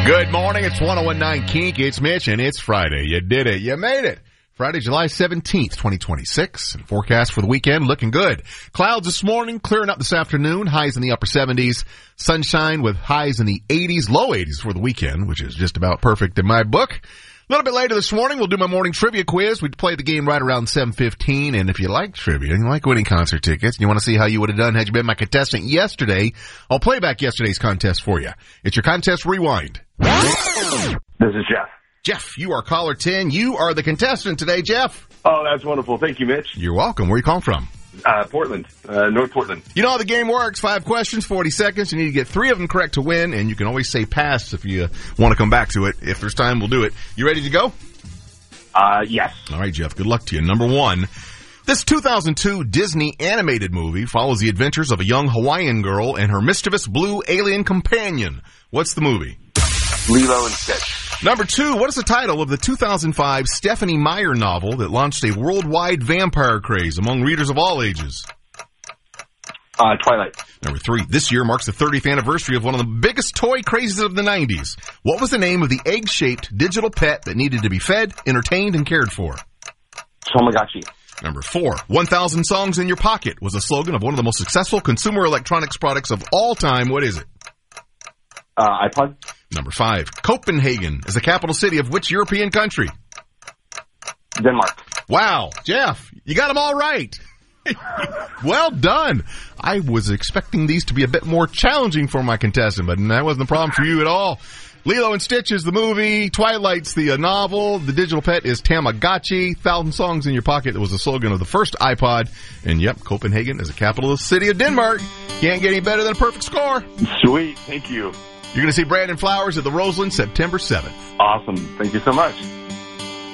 Good morning. It's 101.9 Kink. It's Mitch, and it's Friday. You did it. You made it. Friday, July 17th, 2026. And forecast for the weekend looking good. Clouds this morning, clearing up this afternoon. Highs in the upper 70s. Sunshine with highs in the 80s, low 80s for the weekend, which is just about perfect in my book. A little bit later this morning, we'll do my morning trivia quiz. We play the game right around 7:15. And if you like trivia and you like winning concert tickets and you want to see how you would have done had you been my contestant yesterday, I'll play back yesterday's contest for you. It's your contest rewind. This is Jeff. Jeff, you are caller 10. You are the contestant today, Jeff. Oh, that's wonderful. Thank you, Mitch. You're welcome. Where are you calling from? Portland, North Portland. You know how the game works. 5 questions, 40 seconds. You need to get 3 of them correct to win, and you can always say pass if you want to come back to it. If there's time, we'll do it. You ready to go? Yes. All right, Jeff. Good luck to you. Number 1. This 2002 Disney animated movie follows the adventures of a young Hawaiian girl and her mischievous blue alien companion. What's the movie? Lilo and Stitch. Number 2, what is the title of the 2005 Stephenie Meyer novel that launched a worldwide vampire craze among readers of all ages? Twilight. Number 3, this year marks the 30th anniversary of one of the biggest toy crazes of the 90s. What was the name of the egg-shaped digital pet that needed to be fed, entertained, and cared for? Tamagotchi. Number 4, 1,000 songs in your pocket was a slogan of one of the most successful consumer electronics products of all time. What is it? iPod. Number 5, Copenhagen is the capital city of which European country? Denmark. Wow, Jeff, you got them all right. Well done. I was expecting these to be a bit more challenging for my contestant, but that wasn't the problem for you at all. Lilo and Stitch is the movie. Twilight's the novel. The digital pet is Tamagotchi. 1,000 songs in your pocket. That was the slogan of the first iPod. And yep, Copenhagen is the capital city of Denmark. Can't get any better than a perfect score. Sweet. Thank you. You're going to see Brandon Flowers at the Roseland September 7th. Awesome. Thank you so much.